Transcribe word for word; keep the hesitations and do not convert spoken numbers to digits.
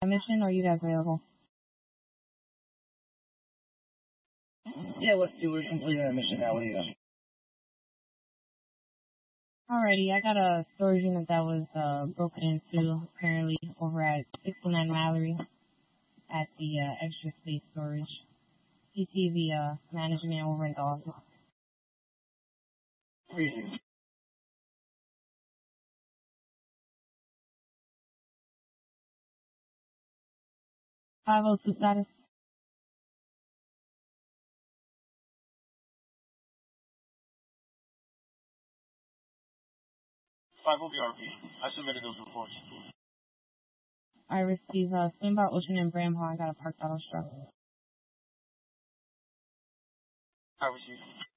mission, or are you guys available? Yeah, let's do it. Completing that mission now. What do you got? Alrighty, I got a storage unit that was uh, broken into, apparently, over at sixty-nine Mallory at the uh, Extra Space Storage. C T V uh, management over in the office. Appreciate it. five oh two status. five O B R P. I submitted those reports. I received uh, Swinbar, Ocean, and Bramhall. I got a parked auto struck. I received.